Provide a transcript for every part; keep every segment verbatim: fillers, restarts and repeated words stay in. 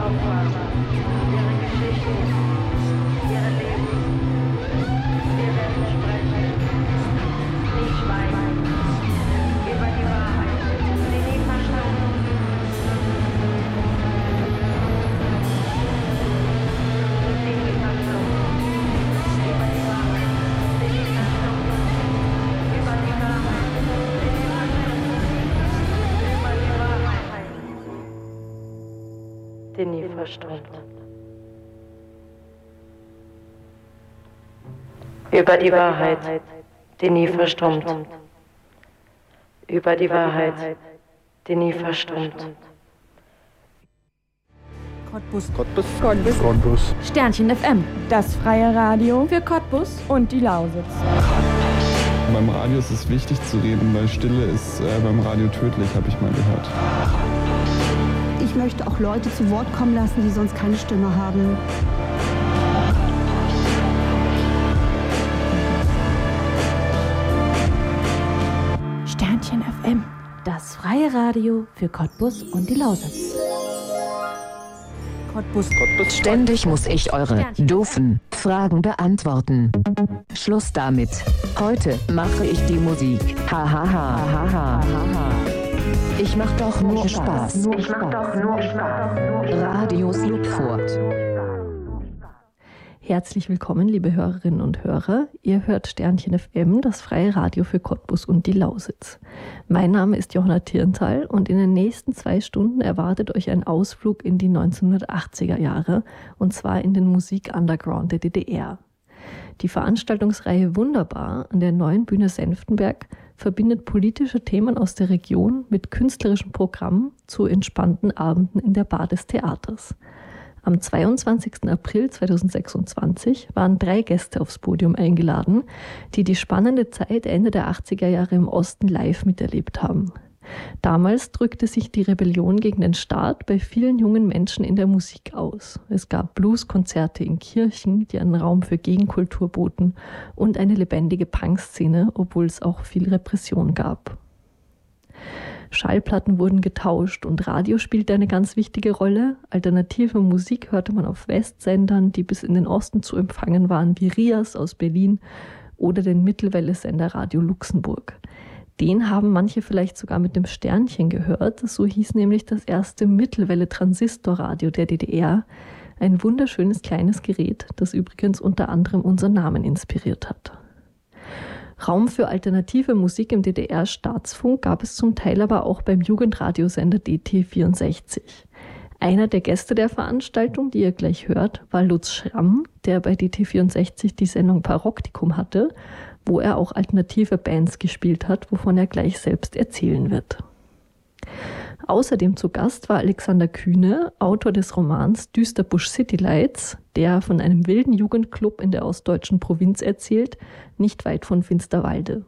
Vorfahren, ihre Geschichte, ihre Leben. Wir werden sprechen, nicht schweigen, über die Wahrheit, die nie verstanden. Die nie verstanden. Über die Wahrheit, die nie verstanden. Über die Wahrheit, die nie verstanden. Über die Wahrheit, die nie verstanden. Über die Wahrheit, die nie verstummt. Über die Wahrheit, die nie verstummt. Cottbus. Cottbus. Cottbus. Cottbus. Sternchen F M. Das freie Radio für Cottbus und die Lausitz. Beim Radio ist es wichtig zu reden, weil Stille ist äh, beim Radio tödlich, habe ich mal gehört. Ich möchte auch Leute zu Wort kommen lassen, die sonst keine Stimme haben. Sternchen F M. Das freie Radio für Cottbus und die Lausitz. Cottbus. Cottbus. Ständig muss ich eure doofen Fragen beantworten. Schluss damit. Heute mache ich die Musik. Ha ha ha ha ha ha. Ich mach doch nur Spaß. Ich mach doch nur Spaß. Radio Slupfurt. Herzlich willkommen, liebe Hörerinnen und Hörer. Ihr hört Sternchen F M, das freie Radio für Cottbus und die Lausitz. Mein Name ist Johanna Tierenthal und in den nächsten zwei Stunden erwartet euch ein Ausflug in die neunzehnhundertachtziger Jahre, und zwar in den Musik-Underground der D D R. Die Veranstaltungsreihe Wunderbar an der Neuen Bühne Senftenberg verbindet politische Themen aus der Region mit künstlerischem Programm zu entspannten Abenden in der Bar des Theaters. Am zweiundzwanzigsten April zweitausendsechsundzwanzig waren drei Gäste aufs Podium eingeladen, die die spannende Zeit Ende der achtziger Jahre im Osten live miterlebt haben. Damals drückte sich die Rebellion gegen den Staat bei vielen jungen Menschen in der Musik aus. Es gab Blueskonzerte in Kirchen, die einen Raum für Gegenkultur boten, und eine lebendige Punkszene, obwohl es auch viel Repression gab. Schallplatten wurden getauscht und Radio spielte eine ganz wichtige Rolle. Alternative Musik hörte man auf Westsendern, die bis in den Osten zu empfangen waren, wie Rias aus Berlin oder den Mittelwelle-Sender Radio Luxemburg. Den haben manche vielleicht sogar mit dem Sternchen gehört. So hieß nämlich das erste Mittelwelle-Transistorradio der D D R. Ein wunderschönes kleines Gerät, das übrigens unter anderem unseren Namen inspiriert hat. Raum für alternative Musik im D D R-Staatsfunk gab es zum Teil aber auch beim Jugendradiosender D T vierundsechzig. Einer der Gäste der Veranstaltung, die ihr gleich hört, war Lutz Schramm, der bei D T vierundsechzig die Sendung Paroktikum hatte, wo er auch alternative Bands gespielt hat, wovon er gleich selbst erzählen wird. Außerdem zu Gast war Alexander Kühne, Autor des Romans Düsterbusch City Lights, der von einem wilden Jugendclub in der ostdeutschen Provinz erzählt, nicht weit von Finsterwalde.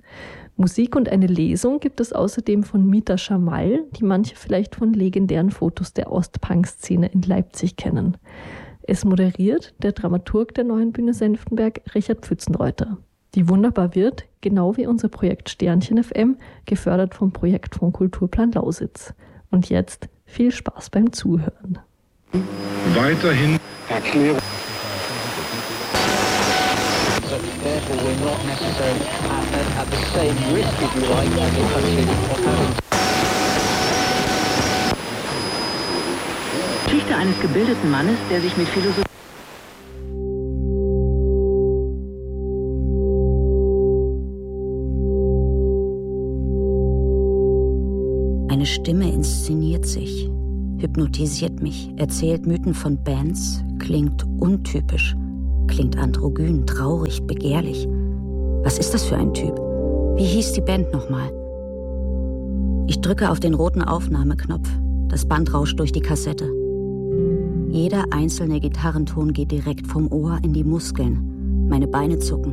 Musik und eine Lesung gibt es außerdem von Mita Schamal, die manche vielleicht von legendären Fotos der Ostpunk-Szene in Leipzig kennen. Es moderiert der Dramaturg der Neuen Bühne Senftenberg, Richard Pfützenreuter. Die wunderbar wird, genau wie unser Projekt Sternchen F M, gefördert vom Projektfonds Kulturplan Lausitz. Und jetzt viel Spaß beim Zuhören. Weiterhin Erklärung. Geschichte eines gebildeten Mannes, der sich mit Philosophie Eine Stimme inszeniert sich, hypnotisiert mich, erzählt Mythen von Bands, klingt untypisch, klingt androgyn, traurig, begehrlich. Was ist das für ein Typ? Wie hieß die Band nochmal? Ich drücke auf den roten Aufnahmeknopf. Das Band rauscht durch die Kassette. Jeder einzelne Gitarrenton geht direkt vom Ohr in die Muskeln. Meine Beine zucken.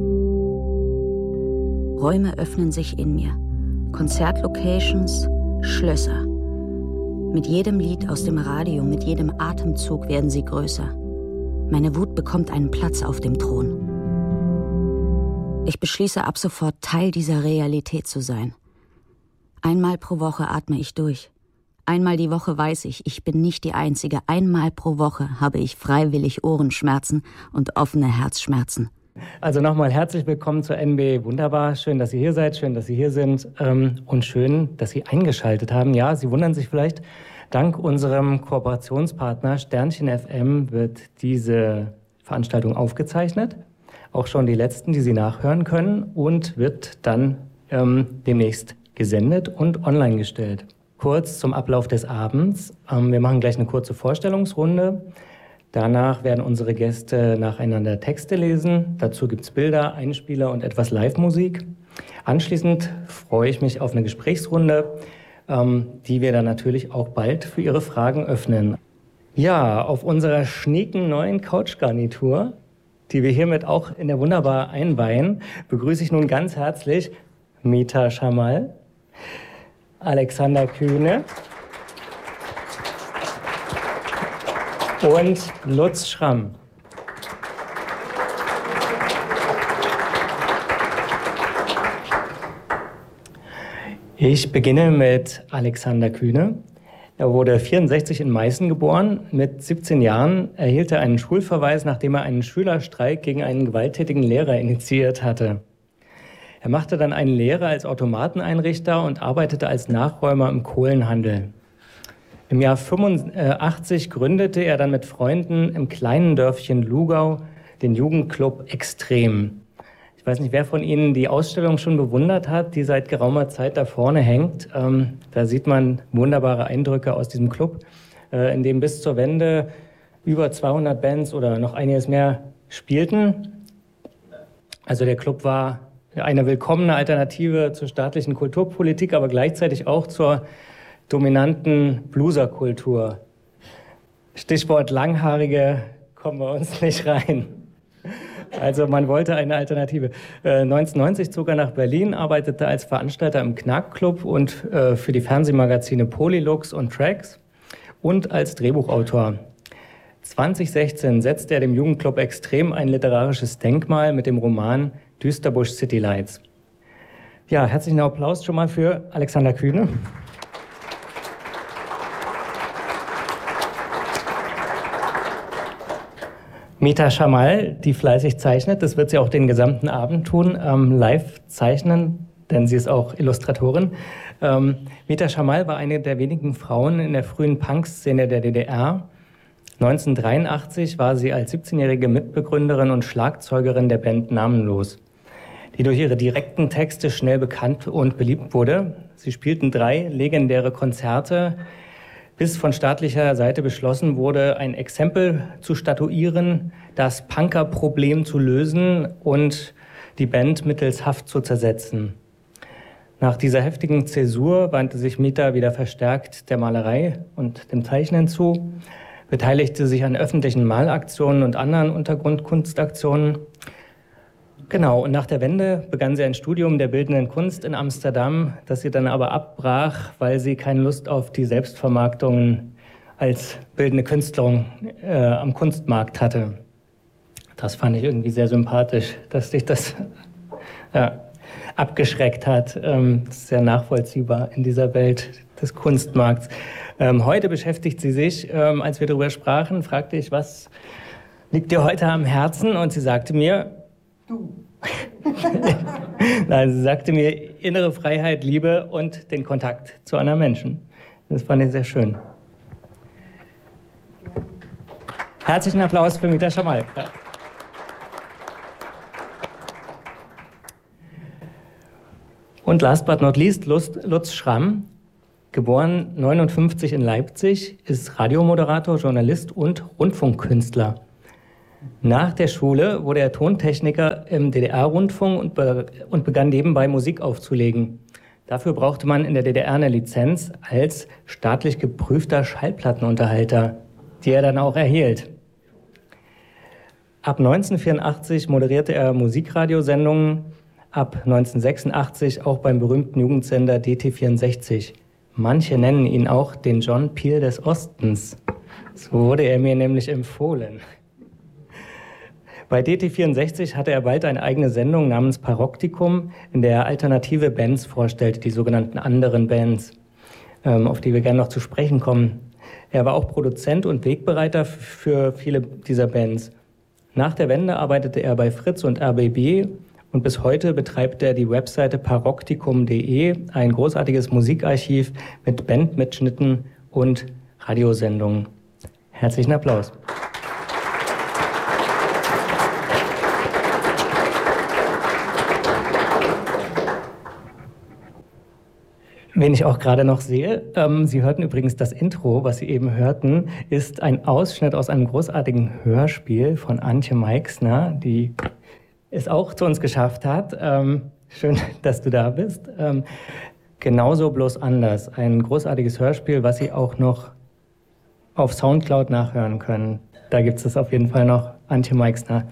Räume öffnen sich in mir. Konzertlocations, Schlösser. Mit jedem Lied aus dem Radio, mit jedem Atemzug werden sie größer. Meine Wut bekommt einen Platz auf dem Thron. Ich beschließe ab sofort, Teil dieser Realität zu sein. Einmal pro Woche atme ich durch. Einmal die Woche weiß ich, ich bin nicht die Einzige. Einmal pro Woche habe ich freiwillig Ohrenschmerzen und offene Herzschmerzen. Also nochmal herzlich willkommen zur N B Wunderbar. Schön, dass Sie hier seid, schön, dass Sie hier sind und schön, dass Sie eingeschaltet haben. Ja, Sie wundern sich vielleicht, dank unserem Kooperationspartner Sternchen F M wird diese Veranstaltung aufgezeichnet. Auch schon die letzten, die Sie nachhören können, und wird dann ähm, demnächst gesendet und online gestellt. Kurz zum Ablauf des Abends. Ähm, wir machen gleich eine kurze Vorstellungsrunde. Danach werden unsere Gäste nacheinander Texte lesen. Dazu gibt es Bilder, Einspieler und etwas Live-Musik. Anschließend freue ich mich auf eine Gesprächsrunde, ähm, die wir dann natürlich auch bald für Ihre Fragen öffnen. Ja, auf unserer schnieken neuen Couchgarnitur, die wir hiermit auch in der Wunderbar einweihen, begrüße ich nun ganz herzlich Meta Schamal, Alexander Kühne und Lutz Schramm. Ich beginne mit Alexander Kühne. Er wurde vierundsechzig in Meißen geboren. Mit siebzehn Jahren erhielt er einen Schulverweis, nachdem er einen Schülerstreik gegen einen gewalttätigen Lehrer initiiert hatte. Er machte dann eine Lehre als Automateneinrichter und arbeitete als Nachräumer im Kohlenhandel. Im Jahr fünfundachtzig gründete er dann mit Freunden im kleinen Dörfchen Lugau den Jugendclub Extrem. Ich weiß nicht, wer von Ihnen die Ausstellung schon bewundert hat, die seit geraumer Zeit da vorne hängt. Ähm, da sieht man wunderbare Eindrücke aus diesem Club, äh, in dem bis zur Wende über zweihundert Bands oder noch einiges mehr spielten. Also der Club war eine willkommene Alternative zur staatlichen Kulturpolitik, aber gleichzeitig auch zur dominanten Blueserkultur. Stichwort Langhaarige kommen wir uns nicht rein. Also man wollte eine Alternative. Äh, neunzehnhundertneunzig zog er nach Berlin, arbeitete als Veranstalter im Knack-Club und äh, für die Fernsehmagazine Polylux und Trax und als Drehbuchautor. zwanzig sechzehn setzte er dem Jugendclub Extrem ein literarisches Denkmal mit dem Roman Düsterbusch City Lights. Ja, herzlichen Applaus schon mal für Alexander Kühne. Meta Schamal, die fleißig zeichnet, das wird sie auch den gesamten Abend tun, ähm, live zeichnen, denn sie ist auch Illustratorin. Ähm, Meta Schamal war eine der wenigen Frauen in der frühen Punk-Szene der D D R. neunzehnhundertdreiundachtzig war sie als siebzehnjährige Mitbegründerin und Schlagzeugerin der Band Namenlos, die durch ihre direkten Texte schnell bekannt und beliebt wurde. Sie spielten drei legendäre Konzerte, bis von staatlicher Seite beschlossen wurde, ein Exempel zu statuieren, das Punker-Problem zu lösen und die Band mittels Haft zu zersetzen. Nach dieser heftigen Zäsur wandte sich Meta wieder verstärkt der Malerei und dem Zeichnen zu, beteiligte sich an öffentlichen Malaktionen und anderen Untergrundkunstaktionen. Genau, und nach der Wende begann sie ein Studium der bildenden Kunst in Amsterdam, das sie dann aber abbrach, weil sie keine Lust auf die Selbstvermarktung als bildende Künstlerin äh, am Kunstmarkt hatte. Das fand ich irgendwie sehr sympathisch, dass sich das ja, abgeschreckt hat. Ähm, das ist sehr nachvollziehbar in dieser Welt des Kunstmarkts. Ähm, heute beschäftigt sie sich, ähm, als wir darüber sprachen, fragte ich, was liegt dir heute am Herzen? Und sie sagte mir, du. Nein, sie sagte mir innere Freiheit, Liebe und den Kontakt zu anderen Menschen. Das fand ich sehr schön. Herzlichen Applaus für Meta Schamal. Ja. Und last but not least, Lutz, Lutz Schramm, geboren neunundfünfzig in Leipzig, ist Radiomoderator, Journalist und Rundfunkkünstler. Nach der Schule wurde er Tontechniker im D D R-Rundfunk und, be- und begann nebenbei Musik aufzulegen. Dafür brauchte man in der D D R eine Lizenz als staatlich geprüfter Schallplattenunterhalter, die er dann auch erhielt. Ab neunzehnhundertvierundachtzig moderierte er Musikradiosendungen, ab neunzehnhundertsechsundachtzig auch beim berühmten Jugendsender D T vierundsechzig. Manche nennen ihn auch den John Peel des Ostens. So wurde er mir nämlich empfohlen. Bei D T vierundsechzig hatte er bald eine eigene Sendung namens Paroktikum, in der er alternative Bands vorstellte, die sogenannten anderen Bands. ähm, auf die wir gerne noch zu sprechen kommen. Er war auch Produzent und Wegbereiter für viele dieser Bands. Nach der Wende arbeitete er bei Fritz und R B B und bis heute betreibt er die Webseite paroktikum punkt de, ein großartiges Musikarchiv mit Bandmitschnitten und Radiosendungen. Herzlichen Applaus. Wen ich auch gerade noch sehe, ähm, Sie hörten übrigens das Intro, was Sie eben hörten, ist ein Ausschnitt aus einem großartigen Hörspiel von Antje Meixner, die es auch zu uns geschafft hat. Ähm, schön, dass du da bist. Ähm, genauso bloß anders. Ein großartiges Hörspiel, was Sie auch noch auf Soundcloud nachhören können. Da gibt es auf jeden Fall noch, Antje Meixner.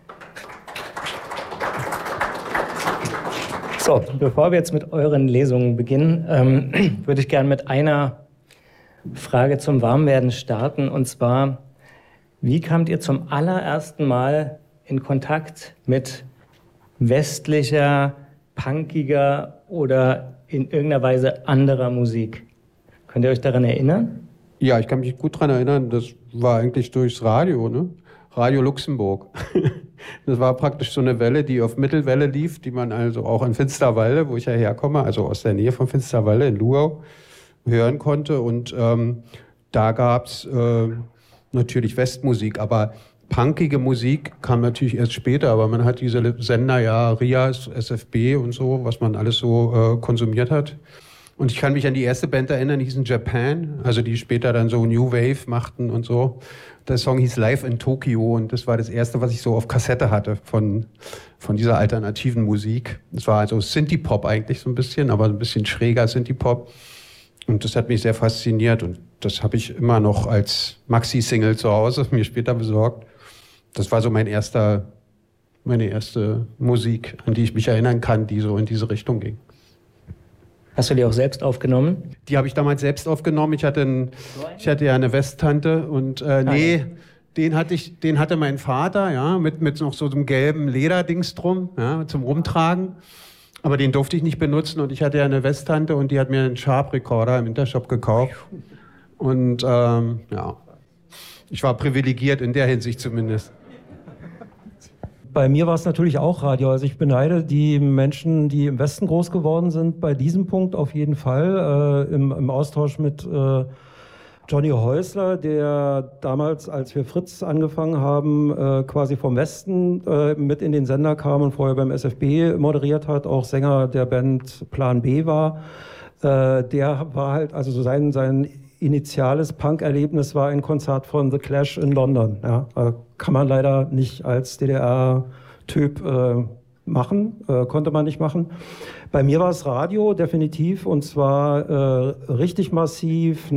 So, bevor wir jetzt mit euren Lesungen beginnen, ähm, würde ich gerne mit einer Frage zum Warmwerden starten. Und zwar, wie kamt ihr zum allerersten Mal in Kontakt mit westlicher, punkiger oder in irgendeiner Weise anderer Musik? Könnt ihr euch daran erinnern? Ja, ich kann mich gut daran erinnern. Das war eigentlich durchs Radio, ne? Radio Luxemburg. Das war praktisch so eine Welle, die auf Mittelwelle lief, die man also auch in Finsterwalde, wo ich ja herkomme, also aus der Nähe von Finsterwalde in Luau, hören konnte. Und ähm, da gab es äh, natürlich Westmusik, aber punkige Musik kam natürlich erst später. Aber man hat diese Sender, ja, Rias, S F B und so, was man alles so äh, konsumiert hat. Und ich kann mich an die erste Band erinnern, die hießen Japan, also die später dann so New Wave machten und so. Der Song hieß Live in Tokyo und das war das erste, was ich so auf Kassette hatte von, von dieser alternativen Musik. Das war also Synthie-Pop eigentlich so ein bisschen, aber ein bisschen schräger Synthie-Pop. Und das hat mich sehr fasziniert und das habe ich immer noch als Maxi-Single zu Hause mir später besorgt. Das war so mein erster, meine erste Musik, an die ich mich erinnern kann, die so in diese Richtung ging. Hast du die auch selbst aufgenommen? Die habe ich damals selbst aufgenommen. Ich hatte, ein, ich hatte ja eine Westtante und äh, nee, ah, den hatte ich, den hatte mein Vater, ja, mit, mit noch so einem gelben Lederdings drum, ja, zum Rumtragen. Aber den durfte ich nicht benutzen und ich hatte ja eine Westtante und die hat mir einen Sharp-Recorder im Intershop gekauft. Und ähm, ja, ich war privilegiert in der Hinsicht zumindest. Bei mir war es natürlich auch Radio. Also ich beneide die Menschen, die im Westen groß geworden sind, bei diesem Punkt auf jeden Fall. Äh, im, im Austausch mit äh, Johnny Häusler, der damals, als wir Fritz angefangen haben, äh, quasi vom Westen äh, mit in den Sender kam und vorher beim S F B moderiert hat, auch Sänger der Band Plan B war. Äh, der war halt, also so sein, sein initiales Punk-Erlebnis war ein Konzert von The Clash in London. Ja, äh, kann man leider nicht als D D R-Typ äh, machen, äh, konnte man nicht machen. Bei mir war es Radio, definitiv, und zwar äh, richtig massiv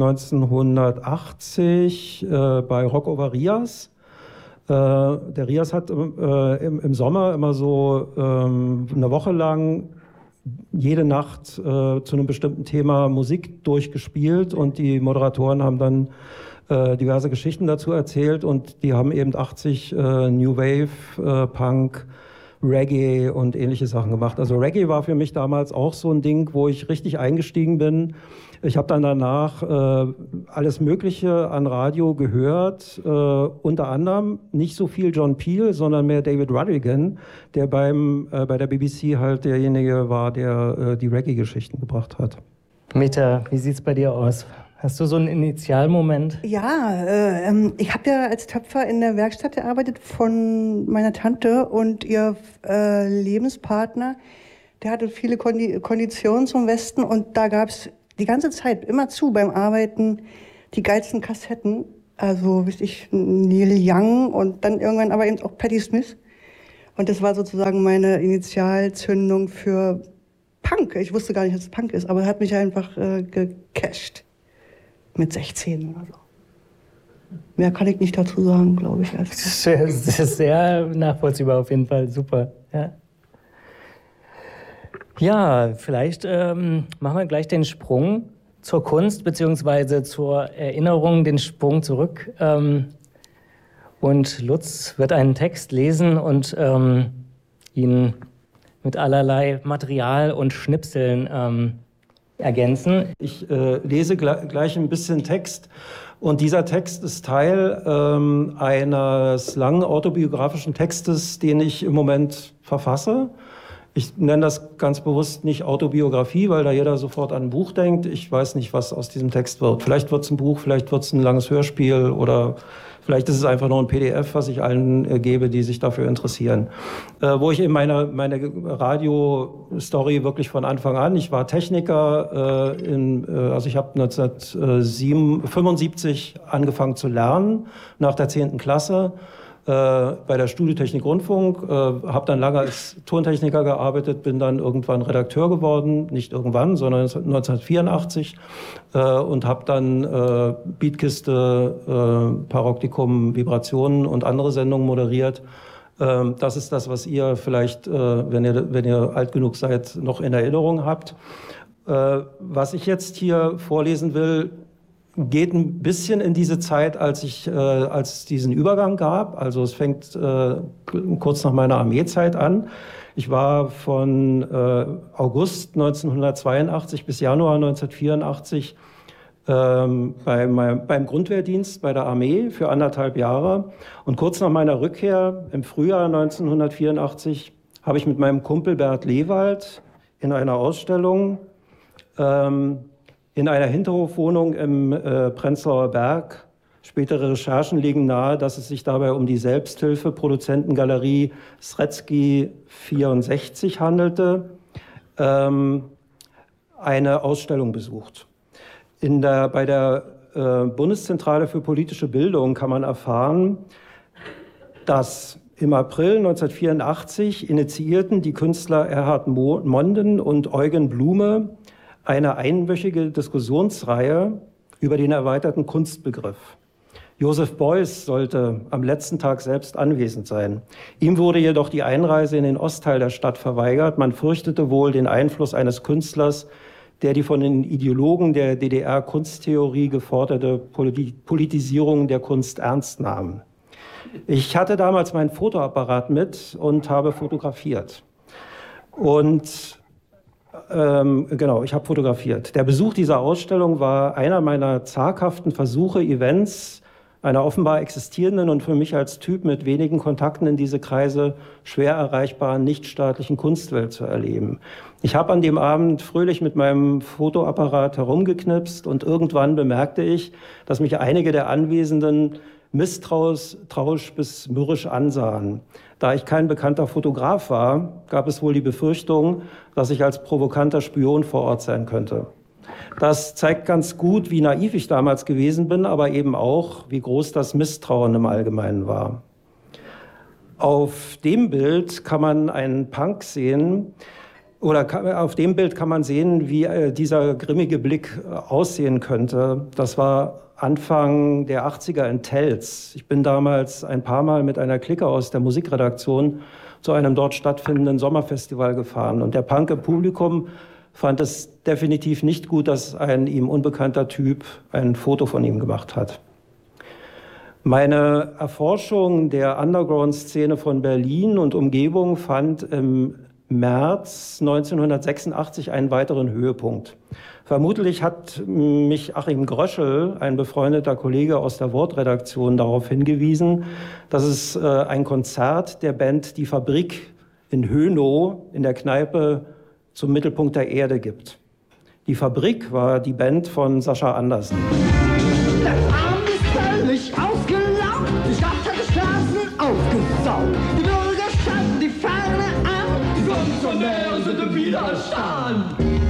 neunzehnhundertachtzig äh, bei Rock over Rias. Äh, der Rias hat äh, im, im Sommer immer so ähm, eine Woche lang jede Nacht äh, zu einem bestimmten Thema Musik durchgespielt und die Moderatoren haben dann äh, diverse Geschichten dazu erzählt und die haben eben achtzig äh, New Wave, äh, Punk, Reggae und ähnliche Sachen gemacht. Also Reggae war für mich damals auch so ein Ding, wo ich richtig eingestiegen bin. Ich habe dann danach äh, alles Mögliche an Radio gehört, äh, unter anderem nicht so viel John Peel, sondern mehr David Ruddigan, der beim, äh, bei der B B C halt derjenige war, der äh, die Reggae-Geschichten gebracht hat. Meta, wie sieht's bei dir aus? Hast du so einen Initialmoment? Ja, äh, ich habe ja als Töpfer in der Werkstatt gearbeitet von meiner Tante und ihr äh, Lebenspartner, der hatte viele Kondi- Konditionen zum Westen und da gab's die ganze Zeit immer zu beim Arbeiten die geilsten Kassetten, also weiß ich, Neil Young und dann irgendwann aber eben auch Patti Smith. Und das war sozusagen meine Initialzündung für Punk. Ich wusste gar nicht, dass es Punk ist, aber hat mich einfach äh, gecasht. Mit sechzehn oder so. Mehr kann ich nicht dazu sagen, glaube ich. Das ist sehr, sehr, sehr nachvollziehbar, auf jeden Fall. Super. Ja. Ja, vielleicht ähm, machen wir gleich den Sprung zur Kunst beziehungsweise zur Erinnerung, den Sprung zurück. Ähm, und Lutz wird einen Text lesen und ähm, ihn mit allerlei Material und Schnipseln ähm, ergänzen? Ich äh, lese gl- gleich ein bisschen Text. Und dieser Text ist Teil ähm, eines langen autobiografischen Textes, den ich im Moment verfasse. Ich nenne das ganz bewusst nicht Autobiografie, weil da jeder sofort an ein Buch denkt. Ich weiß nicht, was aus diesem Text wird. Vielleicht wird es ein Buch, vielleicht wird es ein langes Hörspiel oder vielleicht ist es einfach nur ein P D F, was ich allen äh, gebe, die sich dafür interessieren. Äh, wo ich eben meine, meine Radio-Story wirklich von Anfang an, ich war Techniker, äh, in, äh, also ich habe neunzehnhundertfünfundsiebzig angefangen zu lernen, nach der zehnten Klasse. Bei der Studiotechnik Rundfunk, äh, habe dann lange als Tontechniker gearbeitet, bin dann irgendwann Redakteur geworden, nicht irgendwann, sondern neunzehnhundertvierundachtzig äh, und habe dann äh, Beatkiste, äh, Paroptikum, Vibrationen und andere Sendungen moderiert. Äh, das ist das, was ihr vielleicht, äh, wenn ihr, wenn ihr alt genug seid, noch in Erinnerung habt. Äh, was ich jetzt hier vorlesen will, geht ein bisschen in diese Zeit, als ich, äh, als es diesen Übergang gab. Also es fängt äh, kurz nach meiner Armeezeit an. Ich war von äh, August neunzehnhundertzweiundachtzig bis Januar neunzehnhundertvierundachtzig ähm, bei meinem, beim Grundwehrdienst bei der Armee für anderthalb Jahre. Und kurz nach meiner Rückkehr im Frühjahr neunzehnhundertvierundachtzig habe ich mit meinem Kumpel Bert Lewald in einer Ausstellung ähm, in einer Hinterhofwohnung im äh, Prenzlauer Berg. Spätere Recherchen legen nahe, dass es sich dabei um die Selbsthilfe-Produzentengalerie Sredsky vierundsechzig handelte, ähm, eine Ausstellung besucht. In der, bei der äh, Bundeszentrale für politische Bildung kann man erfahren, dass im April neunzehnhundertvierundachtzig initiierten die Künstler Erhard Monden und Eugen Blume eine einwöchige Diskussionsreihe über den erweiterten Kunstbegriff. Joseph Beuys sollte am letzten Tag selbst anwesend sein. Ihm wurde jedoch die Einreise in den Ostteil der Stadt verweigert. Man fürchtete wohl den Einfluss eines Künstlers, der die von den Ideologen der D D R-Kunsttheorie geforderte Politisierung der Kunst ernst nahm. Ich hatte damals meinen Fotoapparat mit und habe fotografiert. Und Ähm, genau, ich habe fotografiert. Der Besuch dieser Ausstellung war einer meiner zaghaften Versuche, Events einer offenbar existierenden und für mich als Typ mit wenigen Kontakten in diese Kreise schwer erreichbaren nichtstaatlichen Kunstwelt zu erleben. Ich habe an dem Abend fröhlich mit meinem Fotoapparat herumgeknipst und irgendwann bemerkte ich, dass mich einige der Anwesenden misstrauisch bis mürrisch ansahen. Da ich kein bekannter Fotograf war, gab es wohl die Befürchtung, dass ich als provokanter Spion vor Ort sein könnte. Das zeigt ganz gut, wie naiv ich damals gewesen bin, aber eben auch, wie groß das Misstrauen im Allgemeinen war. Auf dem Bild kann man einen Punk sehen, oder auf dem Bild kann man sehen, wie dieser grimmige Blick aussehen könnte. Das war Anfang der achtziger in Telz. Ich bin damals ein paar Mal mit einer Clique aus der Musikredaktion zu einem dort stattfindenden Sommerfestival gefahren. Und der Punk im Publikum fand es definitiv nicht gut, dass ein ihm unbekannter Typ ein Foto von ihm gemacht hat. Meine Erforschung der Underground-Szene von Berlin und Umgebung fand im März neunzehnhundertsechsundachtzig einen weiteren Höhepunkt. Vermutlich hat mich Achim Gröschel, ein befreundeter Kollege aus der Wortredaktion, darauf hingewiesen, dass es äh, ein Konzert der Band Die Fabrik in Hönow in der Kneipe zum Mittelpunkt der Erde gibt. Die Fabrik war die Band von Sascha Andersen. Das Abend ist völlig ausgelaugt, die Stadt hat die Straßen aufgesaugt, die Bürger schalten die Fahne an, die Funktionäre sind im Widerstand.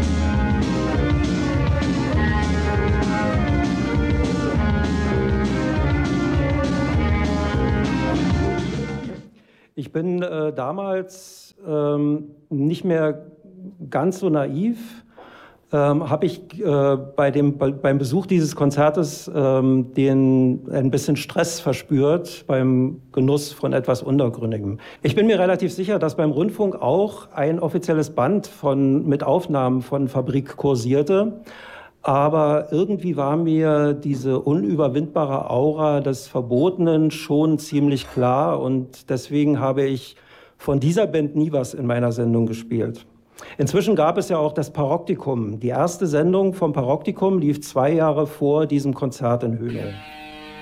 Ich bin äh, damals ähm, nicht mehr ganz so naiv, ähm, habe ich äh, bei dem, bei, beim Besuch dieses Konzertes ähm, den, ein bisschen Stress verspürt beim Genuss von etwas Untergründigem. Ich bin mir relativ sicher, dass beim Rundfunk auch ein offizielles Band von, mit Aufnahmen von Fabrik kursierte. Aber irgendwie war mir diese unüberwindbare Aura des Verbotenen schon ziemlich klar und deswegen habe ich von dieser Band nie was in meiner Sendung gespielt. Inzwischen gab es ja auch das Paroptikum. Die erste Sendung vom Paroptikum lief zwei Jahre vor diesem Konzert in Hönow.